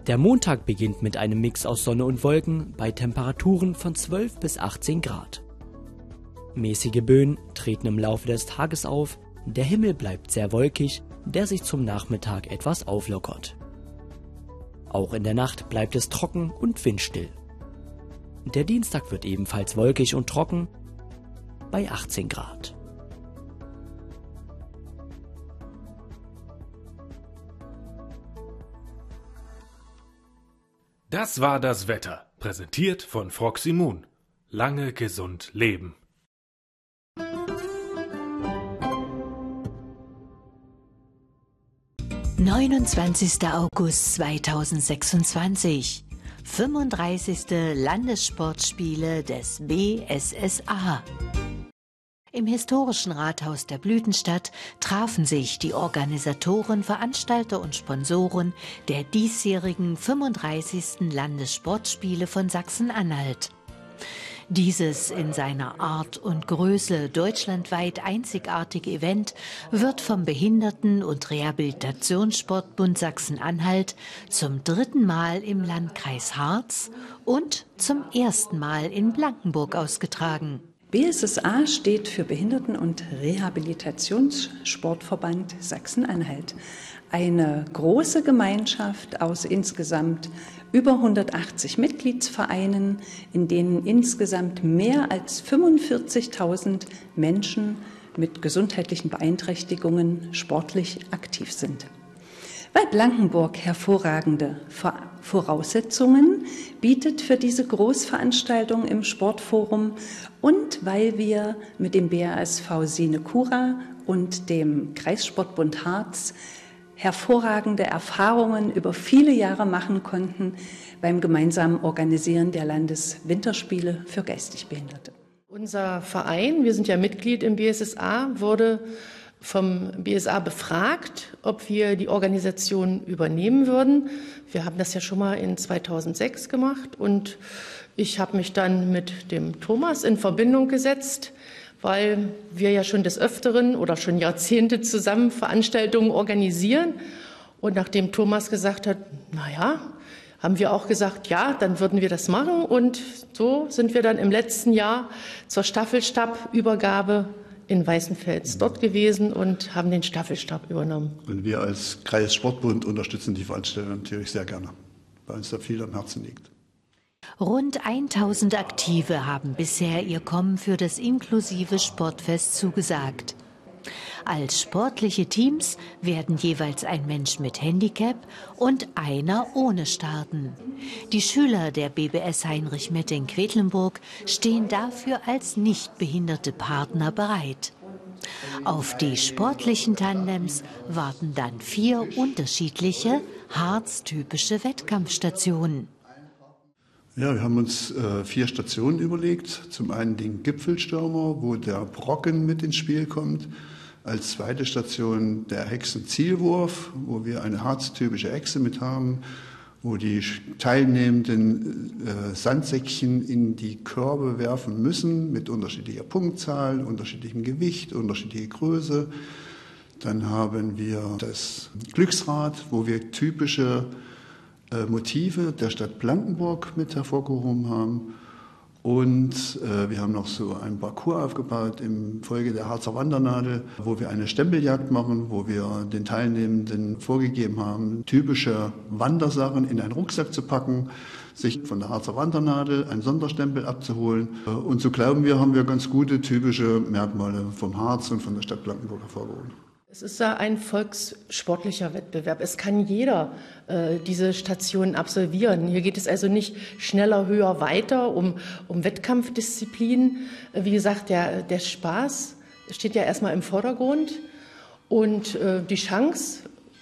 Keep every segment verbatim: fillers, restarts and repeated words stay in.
Der Montag beginnt mit einem Mix aus Sonne und Wolken bei Temperaturen von zwölf bis achtzehn Grad. Mäßige Böen treten im Laufe des Tages auf, der Himmel bleibt sehr wolkig, der sich zum Nachmittag etwas auflockert. Auch in der Nacht bleibt es trocken und windstill. Der Dienstag wird ebenfalls wolkig und trocken bei achtzehn Grad. Das war das Wetter, präsentiert von Froximmun. Lange gesund leben. neunundzwanzigster August zweitausendsechsundzwanzig. fünfunddreißigste Landessportspiele des B S S A. Im historischen Rathaus der Blütenstadt trafen sich die Organisatoren, Veranstalter und Sponsoren der diesjährigen fünfunddreißigsten Landessportspiele von Sachsen-Anhalt. Dieses in seiner Art und Größe deutschlandweit einzigartige Event wird vom Behinderten- und Rehabilitationssportbund Sachsen-Anhalt zum dritten Mal im Landkreis Harz und zum ersten Mal in Blankenburg ausgetragen. B S S A steht für Behinderten- und Rehabilitationssportverband Sachsen-Anhalt. Eine große Gemeinschaft aus insgesamt über hundertachtzig Mitgliedsvereinen, in denen insgesamt mehr als fünfundvierzigtausend Menschen mit gesundheitlichen Beeinträchtigungen sportlich aktiv sind. Weil Blankenburg hervorragende Voraussetzungen bietet für diese Großveranstaltung im Sportforum und weil wir mit dem B A S V Sinekura und dem Kreissportbund Harz hervorragende Erfahrungen über viele Jahre machen konnten beim gemeinsamen Organisieren der Landeswinterspiele für geistig Behinderte. Unser Verein, wir sind ja Mitglied im B S S A, wurde vom B S A befragt, ob wir die Organisation übernehmen würden. Wir haben das ja schon mal in zweitausendsechs gemacht und ich habe mich dann mit dem Thomas in Verbindung gesetzt, weil wir ja schon des Öfteren oder schon Jahrzehnte zusammen Veranstaltungen organisieren. Und nachdem Thomas gesagt hat, na ja, haben wir auch gesagt, ja, dann würden wir das machen. Und so sind wir dann im letzten Jahr zur Staffelstabübergabe in Weißenfels dort gewesen und haben den Staffelstab übernommen. Und wir als Kreissportbund unterstützen die Veranstaltung natürlich sehr gerne, weil uns da viel am Herzen liegt. Rund tausend Aktive haben bisher ihr Kommen für das inklusive Sportfest zugesagt. Als sportliche Teams werden jeweils ein Mensch mit Handicap und einer ohne starten. Die Schüler der B B S Heinrich Mette in Quedlinburg stehen dafür als nicht behinderte Partner bereit. Auf die sportlichen Tandems warten dann vier unterschiedliche, harztypische Wettkampfstationen. Ja, wir haben uns äh, vier Stationen überlegt. Zum einen den Gipfelstürmer, wo der Brocken mit ins Spiel kommt. Als zweite Station der Hexenzielwurf, wo wir eine harztypische Echse mit haben, wo die Teilnehmenden äh, Sandsäckchen in die Körbe werfen müssen mit unterschiedlicher Punktzahl, unterschiedlichem Gewicht, unterschiedlicher Größe. Dann haben wir das Glücksrad, wo wir typische äh, Motive der Stadt Blankenburg mit hervorgehoben haben. Und äh, wir haben noch so einen Parcours aufgebaut im Folge der Harzer Wandernadel, wo wir eine Stempeljagd machen, wo wir den Teilnehmenden vorgegeben haben, typische Wandersachen in einen Rucksack zu packen, sich von der Harzer Wandernadel einen Sonderstempel abzuholen. Und so glauben wir, haben wir ganz gute typische Merkmale vom Harz und von der Stadt Blankenburg hervorgehoben. Es ist ja ein volkssportlicher Wettbewerb. Es kann jeder äh, diese Station absolvieren. Hier geht es also nicht schneller, höher, weiter um, um Wettkampfdisziplinen. Äh, wie gesagt, der, der Spaß steht ja erstmal im Vordergrund und äh, die Chance,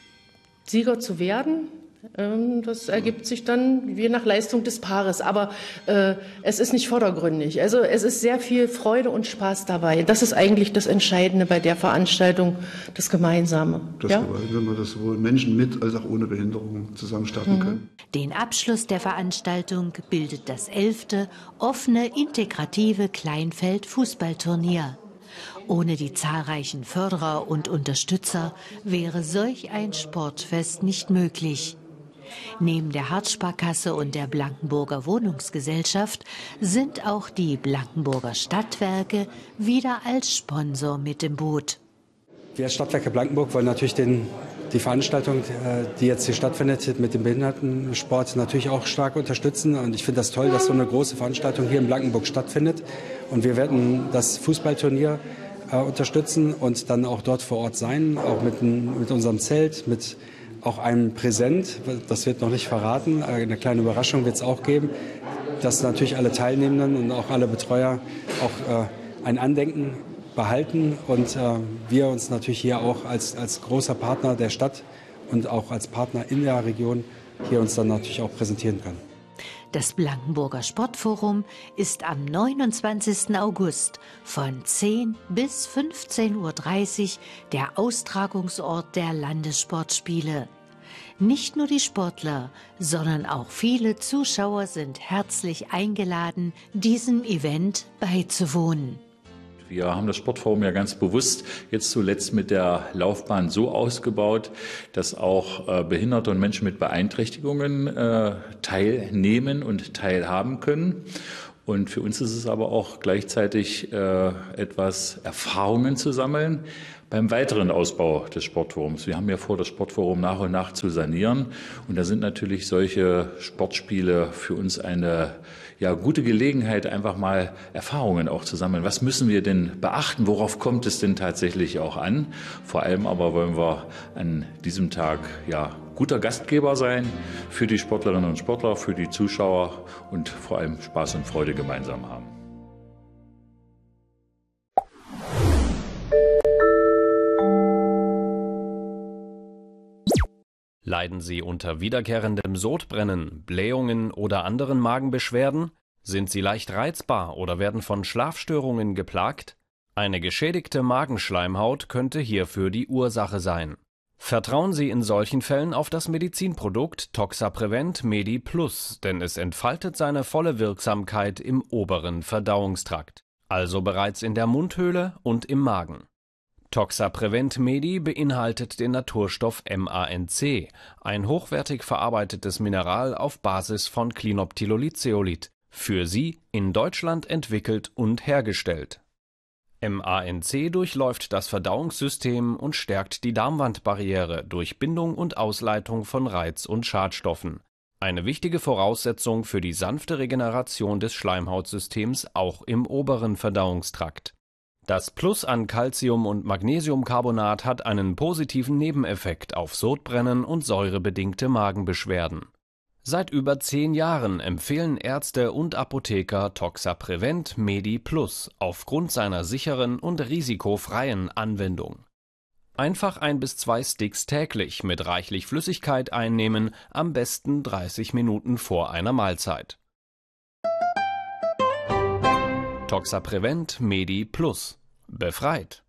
Sieger zu werden, ähm, das ergibt sich dann je nach Leistung des Paares. Aber äh, es ist nicht vordergründig. Also es ist sehr viel Freude und Spaß dabei. Das ist eigentlich das Entscheidende bei der Veranstaltung, das Gemeinsame. Das ja? Wenn wir das sowohl Menschen mit als auch ohne Behinderung zusammen starten mhm. können. Den Abschluss der Veranstaltung bildet das elfte offene integrative Kleinfeld-Fußballturnier. Ohne die zahlreichen Förderer und Unterstützer wäre solch ein Sportfest nicht möglich. Neben der Harz-Sparkasse und der Blankenburger Wohnungsgesellschaft sind auch die Blankenburger Stadtwerke wieder als Sponsor mit im Boot. Wir als Stadtwerke Blankenburg wollen natürlich den, die Veranstaltung, die jetzt hier stattfindet, mit dem Behindertensport natürlich auch stark unterstützen. Und ich finde das toll, dass so eine große Veranstaltung hier in Blankenburg stattfindet. Und wir werden das Fußballturnier äh, unterstützen und dann auch dort vor Ort sein, auch mit, mit unserem Zelt, mit auch einem Präsent. Das wird noch nicht verraten. Eine kleine Überraschung wird es auch geben, dass natürlich alle Teilnehmenden und auch alle Betreuer auch äh, ein Andenken behalten und äh, wir uns natürlich hier auch als, als großer Partner der Stadt und auch als Partner in der Region hier uns dann natürlich auch präsentieren können. Das Blankenburger Sportforum ist am neunundzwanzigsten August von zehn bis fünfzehn Uhr dreißig der Austragungsort der Landessportspiele. Nicht nur die Sportler, sondern auch viele Zuschauer sind herzlich eingeladen, diesem Event beizuwohnen. Wir haben das Sportforum ja ganz bewusst jetzt zuletzt mit der Laufbahn so ausgebaut, dass auch äh, Behinderte und Menschen mit Beeinträchtigungen äh, teilnehmen und teilhaben können. Und für uns ist es aber auch gleichzeitig äh, etwas, Erfahrungen zu sammeln beim weiteren Ausbau des Sportforums. Wir haben ja vor, das Sportforum nach und nach zu sanieren. Und da sind natürlich solche Sportspiele für uns eine ja, gute Gelegenheit, einfach mal Erfahrungen auch zu sammeln. Was müssen wir denn beachten? Worauf kommt es denn tatsächlich auch an? Vor allem aber wollen wir an diesem Tag ja, guter Gastgeber sein für die Sportlerinnen und Sportler, für die Zuschauer und vor allem Spaß und Freude gemeinsam haben. Leiden Sie unter wiederkehrendem Sodbrennen, Blähungen oder anderen Magenbeschwerden? Sind Sie leicht reizbar oder werden von Schlafstörungen geplagt? Eine geschädigte Magenschleimhaut könnte hierfür die Ursache sein. Vertrauen Sie in solchen Fällen auf das Medizinprodukt Toxaprevent Medi Plus, denn es entfaltet seine volle Wirksamkeit im oberen Verdauungstrakt, also bereits in der Mundhöhle und im Magen. Toxaprevent Medi beinhaltet den Naturstoff M A N C, ein hochwertig verarbeitetes Mineral auf Basis von Clinoptilolid-Zeolit, für Sie in Deutschland entwickelt und hergestellt. M A N C durchläuft das Verdauungssystem und stärkt die Darmwandbarriere durch Bindung und Ausleitung von Reiz- und Schadstoffen. Eine wichtige Voraussetzung für die sanfte Regeneration des Schleimhautsystems auch im oberen Verdauungstrakt. Das Plus an Calcium- und Magnesiumcarbonat hat einen positiven Nebeneffekt auf Sodbrennen und säurebedingte Magenbeschwerden. Seit über zehn Jahren empfehlen Ärzte und Apotheker Toxaprevent Medi Plus aufgrund seiner sicheren und risikofreien Anwendung. Einfach ein bis zwei Sticks täglich mit reichlich Flüssigkeit einnehmen, am besten dreißig Minuten vor einer Mahlzeit. Toxaprevent Medi Plus. Befreit.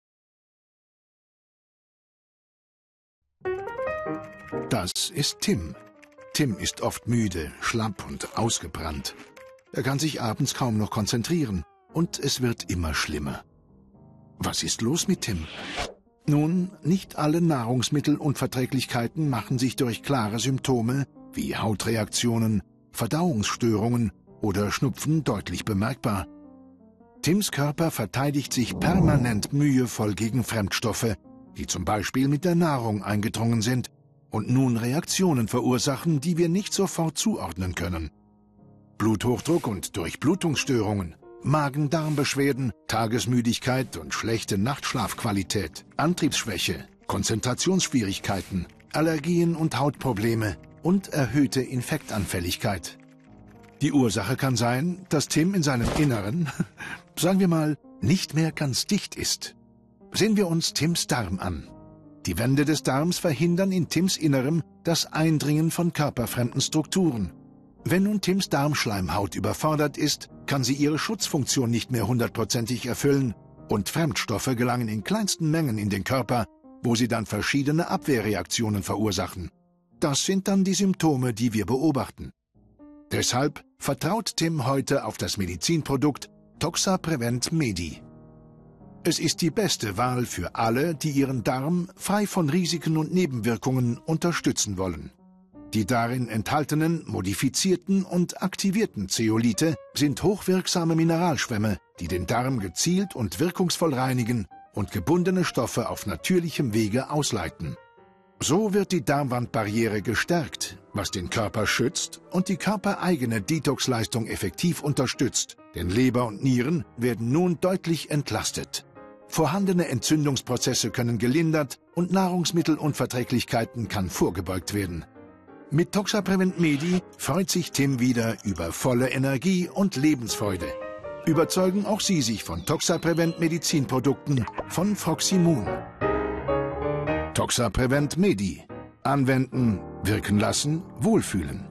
Das ist Tim. Tim ist oft müde, schlapp und ausgebrannt. Er kann sich abends kaum noch konzentrieren und es wird immer schlimmer. Was ist los mit Tim? Nun, nicht alle Nahrungsmittelunverträglichkeiten machen sich durch klare Symptome wie Hautreaktionen, Verdauungsstörungen oder Schnupfen deutlich bemerkbar. Tims Körper verteidigt sich permanent mühevoll gegen Fremdstoffe, die zum Beispiel mit der Nahrung eingedrungen sind und nun Reaktionen verursachen, die wir nicht sofort zuordnen können. Bluthochdruck und Durchblutungsstörungen, Magen-Darm-Beschwerden, Tagesmüdigkeit und schlechte Nachtschlafqualität, Antriebsschwäche, Konzentrationsschwierigkeiten, Allergien und Hautprobleme und erhöhte Infektanfälligkeit. Die Ursache kann sein, dass Tim in seinem Inneren, sagen wir mal, nicht mehr ganz dicht ist. Sehen wir uns Tims Darm an. Die Wände des Darms verhindern in Tims Innerem das Eindringen von körperfremden Strukturen. Wenn nun Tims Darmschleimhaut überfordert ist, kann sie ihre Schutzfunktion nicht mehr hundertprozentig erfüllen und Fremdstoffe gelangen in kleinsten Mengen in den Körper, wo sie dann verschiedene Abwehrreaktionen verursachen. Das sind dann die Symptome, die wir beobachten. Deshalb vertraut Tim heute auf das Medizinprodukt Toxaprevent Medi. Es ist die beste Wahl für alle, die ihren Darm frei von Risiken und Nebenwirkungen unterstützen wollen. Die darin enthaltenen modifizierten und aktivierten Zeolithe sind hochwirksame Mineralschwämme, die den Darm gezielt und wirkungsvoll reinigen und gebundene Stoffe auf natürlichem Wege ausleiten. So wird die Darmwandbarriere gestärkt, was den Körper schützt und die körpereigene Detoxleistung effektiv unterstützt, denn Leber und Nieren werden nun deutlich entlastet. Vorhandene Entzündungsprozesse können gelindert und Nahrungsmittelunverträglichkeiten kann vorgebeugt werden. Mit Toxaprevent Medi freut sich Tim wieder über volle Energie und Lebensfreude. Überzeugen auch Sie sich von Toxaprevent Medizinprodukten von Froximun. Toxaprevent Medi. Anwenden, wirken lassen, wohlfühlen.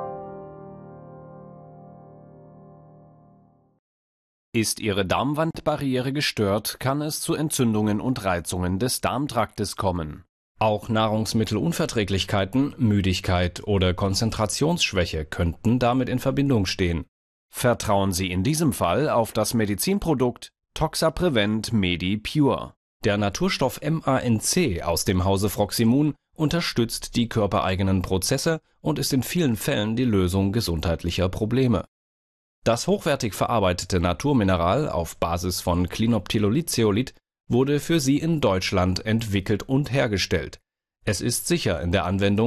Ist Ihre Darmwandbarriere gestört, kann es zu Entzündungen und Reizungen des Darmtraktes kommen. Auch Nahrungsmittelunverträglichkeiten, Müdigkeit oder Konzentrationsschwäche könnten damit in Verbindung stehen. Vertrauen Sie in diesem Fall auf das Medizinprodukt Toxaprevent Medi Pure. Der Naturstoff M A N C aus dem Hause Froximun unterstützt die körpereigenen Prozesse und ist in vielen Fällen die Lösung gesundheitlicher Probleme. Das hochwertig verarbeitete Naturmineral auf Basis von Clinoptilolitzeolit wurde für Sie in Deutschland entwickelt und hergestellt. Es ist sicher in der Anwendung